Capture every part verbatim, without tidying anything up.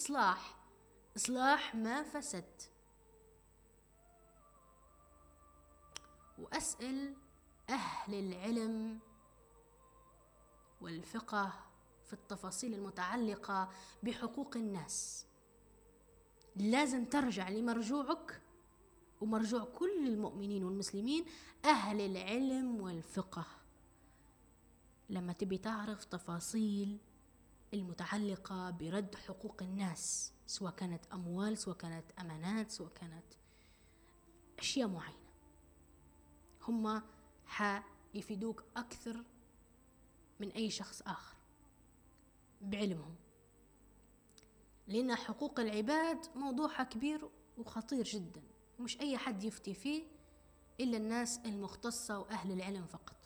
إصلاح إصلاح ما فسد. وأسأل أهل العلم والفقه في التفاصيل المتعلقة بحقوق الناس. لازم ترجع لمرجوعك ومرجوع كل المؤمنين والمسلمين، أهل العلم والفقه، لما تبي تعرف تفاصيل المتعلقة برد حقوق الناس، سواء كانت أموال، سواء كانت أمانات، سواء كانت أشياء معينة. هم حيفيدوك أكثر من أي شخص آخر بعلمهم، لأن حقوق العباد موضوعها كبير وخطير جدا، مش أي حد يفتي فيه إلا الناس المختصة وأهل العلم فقط.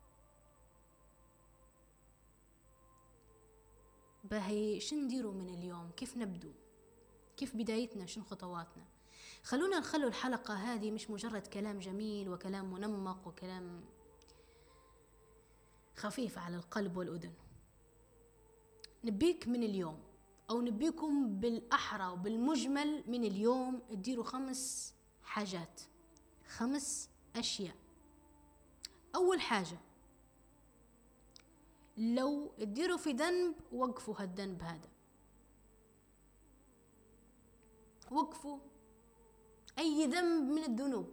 باهي شو نديروا من اليوم؟ كيف نبدو؟ كيف بدايتنا؟ شنو خطواتنا؟ خلونا نخلوا الحلقة هذه مش مجرد كلام جميل وكلام منمق وكلام خفيف على القلب والأذن. نبيك من اليوم، أو نبيكم بالأحرى وبالمجمل من اليوم، تديروا خمس حاجات، خمس أشياء. أول حاجة، لو تديروا في ذنب وقفوا هالذنب هذا، وقفوا أي ذنب من الذنوب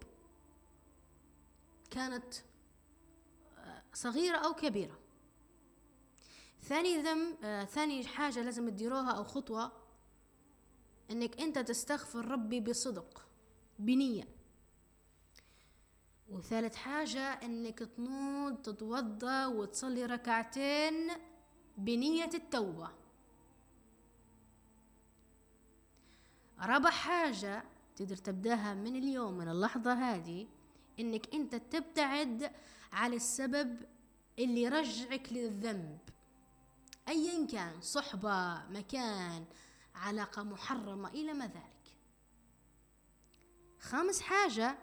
كانت صغيرة أو كبيرة. ثاني ذنب آه، ثاني حاجة لازم تديروها أو خطوة، أنك أنت تستغفر ربي بصدق بنية. وثالث حاجة أنك تنوض تتوضى وتصلي ركعتين بنية التوبة. رابع حاجة تقدر تبداها من اليوم، من اللحظة هذه، أنك أنت تبتعد على السبب اللي يرجعك للذنب، أيا كان، صحبة، مكان، علاقة محرمة، إلى ما ذلك. خامس حاجة،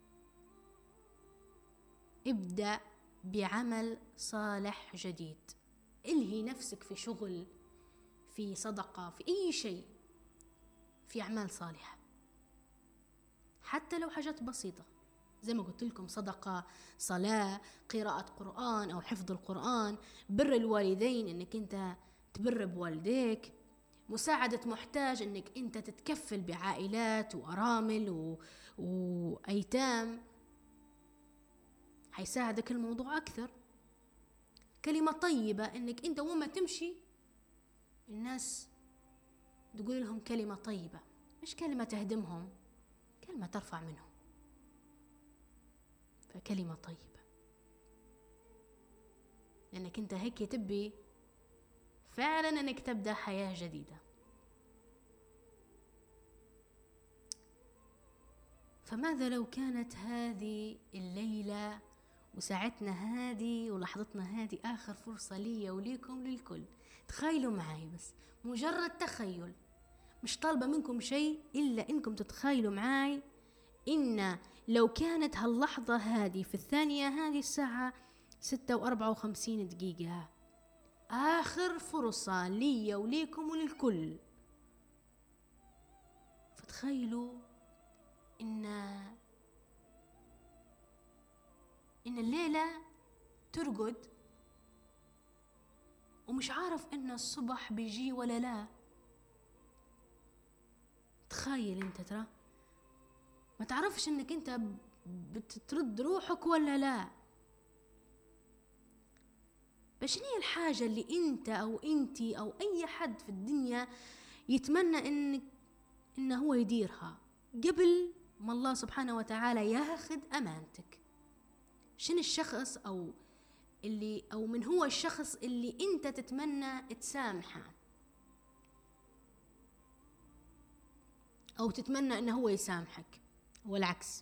ابدأ بعمل صالح جديد. الهي نفسك في شغل، في صدقة، في أي شيء، في أعمال صالحة، حتى لو حاجات بسيطة زي ما قلت لكم، صدقة، صلاة، قراءة قرآن أو حفظ القرآن، بر الوالدين، إنك أنت تبر بوالديك، مساعدة محتاج، إنك أنت تتكفل بعائلات وأرامل و... وأيتام، هيساعدك الموضوع أكثر. كلمة طيبة، إنك أنت وما تمشي الناس تقول لهم كلمة طيبة، مش كلمة تهدمهم، كلمة ترفع منهم، فكلمة طيبة، لأنك أنت هيك تبي فعلا أنك تبدأ حياة جديدة. فماذا لو كانت هذه الليلة وساعتنا هذه ولحظتنا هذه آخر فرصة لي وليكم للكل؟ تخيلوا معي، بس مجرد تخيل، مش طالبة منكم شيء إلا إنكم تتخيلوا معي إن لو كانت هاللحظة هذه في الثانية هذه الساعة ستة وأربعة وخمسين دقيقة آخر فرصة لي وليكم وللكل. فتخيلوا إن إن الليلة ترقد ومش عارف إن الصبح بيجي ولا لا. تخيل انت، ترى ما تعرفش انك انت بتترد روحك ولا لا. بس هي الحاجة اللي انت او انتي او اي حد في الدنيا يتمنى انك انه هو يديرها قبل ما الله سبحانه وتعالى ياخذ امانتك؟ شنو الشخص او اللي او من هو الشخص اللي انت تتمنى تسامحه أو تتمنى أنه هو يسامحك، والعكس؟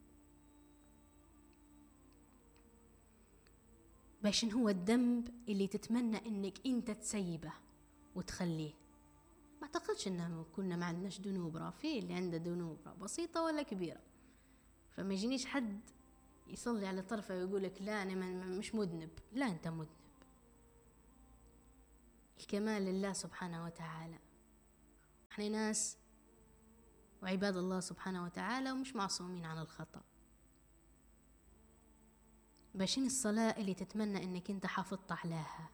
باش هو الذنب اللي تتمنى أنك أنت تسيبه وتخليه؟ ما أعتقدش أنه كنا ما عندناش ذنوب، رافي اللي عنده ذنوب بسيطة ولا كبيرة. فما يجينيش حد يصلي على طرفه ويقولك لا أنا مش مذنب. لا، أنت مذنب. الكمال لله سبحانه وتعالى، احنا ناس وعباد الله سبحانه وتعالى ومش معصومين عن الخطأ. بشين الصلاة اللي تتمنى انك انت حافظت عليها؟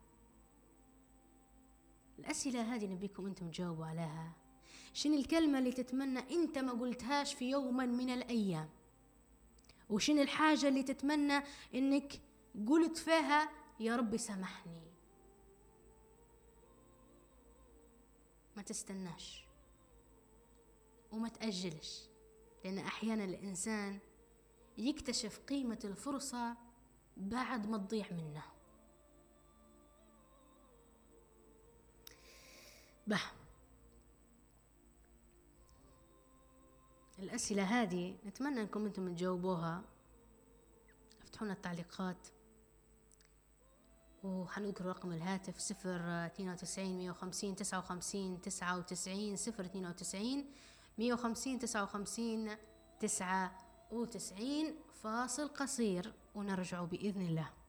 الأسئلة هذه نبيكم انتم تجاوبوا عليها. شين الكلمة اللي تتمنى انت ما قلتهاش في يوم من الأيام؟ وشين الحاجة اللي تتمنى انك قلت فيها يا رب سامحني؟ ما تستناش وما تأجلش، لأن أحيانا الإنسان يكتشف قيمة الفرصة بعد ما تضيع منه. به الأسئلة هذه نتمنى أنكم أنتم تجاوبوها. افتحونا التعليقات، وحنذكر رقم الهاتف صفر اثنين وتسعين مية وخمسين تسعة وخمسين تسعة وتسعين صفر اثنين وتسعين مية وخمسين تسعة وخمسين تسعة وتسعين. فاصل قصير ونرجع بإذن الله.